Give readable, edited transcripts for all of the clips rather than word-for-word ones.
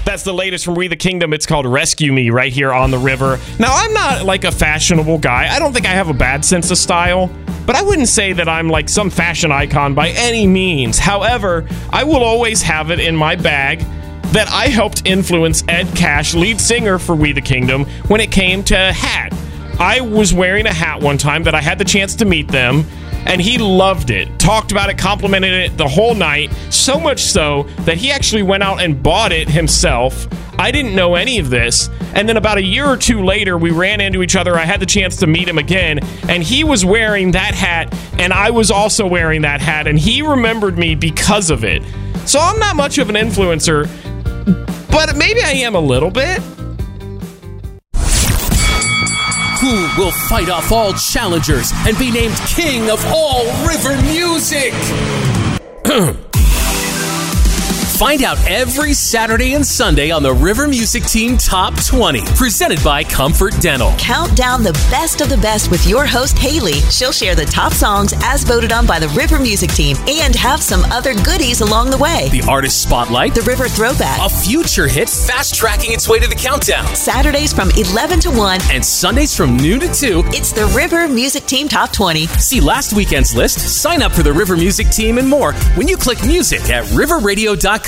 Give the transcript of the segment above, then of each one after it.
That's the latest from We the Kingdom. It's called Rescue Me right here on the river. Now, I'm not like a fashionable guy. I don't think I have a bad sense of style, but I wouldn't say that I'm like some fashion icon by any means. However, I will always have it in my bag that I helped influence Ed Cash, lead singer for We the Kingdom, when it came to hat. I was wearing a hat one time that I had the chance to meet them, and he loved it, talked about it, complimented it the whole night, so much so that he actually went out and bought it himself. I didn't know any of this, and then about a year or two later, we ran into each other. I had the chance to meet him again, and he was wearing that hat, and I was also wearing that hat, and he remembered me because of it. So I'm not much of an influencer, but maybe I am a little bit. Who will fight off all challengers and be named king of all river music? Find out every Saturday and Sunday on the River Music Team Top 20, presented by Comfort Dental. Count down the best of the best with your host, Haley. She'll share the top songs as voted on by the River Music Team and have some other goodies along the way. The Artist Spotlight, the River Throwback, a future hit fast-tracking its way to the countdown. Saturdays from 11 to 1 and Sundays from noon to 2. It's the River Music Team Top 20. See last weekend's list, sign up for the River Music Team and more when you click music at riverradio.com.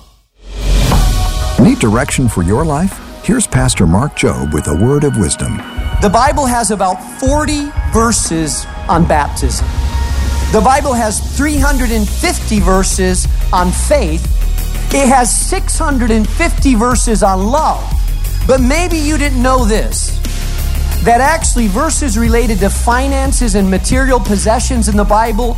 Need direction for your life? Here's Pastor Mark Jobe with a word of wisdom. The Bible has about 40 verses on baptism. The Bible has 350 verses on faith. It has 650 verses on love. But maybe you didn't know this, that actually verses related to finances and material possessions in the Bible,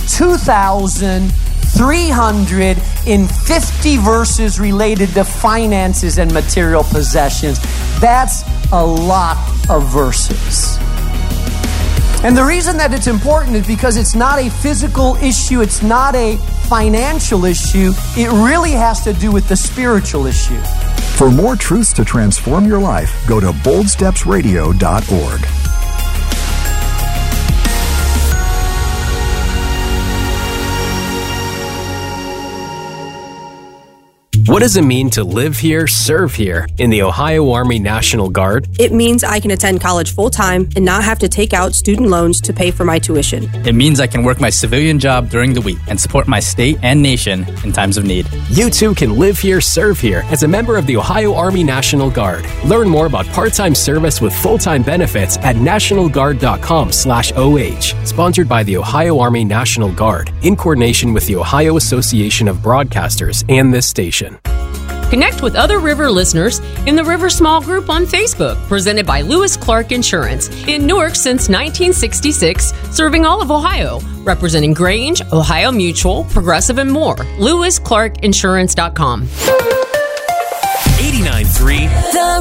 2,350 verses related to finances and material possessions. That's a lot of verses. And the reason that it's important is because it's not a physical issue, it's not a financial issue, it really has to do with the spiritual issue. For more truths to transform your life, go to boldstepsradio.org. What does it mean to live here, serve here in the Ohio Army National Guard? It means I can attend college full-time and not have to take out student loans to pay for my tuition. It means I can work my civilian job during the week and support my state and nation in times of need. You too can live here, serve here as a member of the Ohio Army National Guard. Learn more about part-time service with full-time benefits at nationalguard.com/OH. Sponsored by the Ohio Army National Guard in coordination with the Ohio Association of Broadcasters and this station. Connect with other River listeners in the River Small Group on Facebook, presented by Lewis Clark Insurance. In Newark since 1966, serving all of Ohio, representing Grange, Ohio Mutual, Progressive, and more. LewisClarkInsurance.com. 89.3 The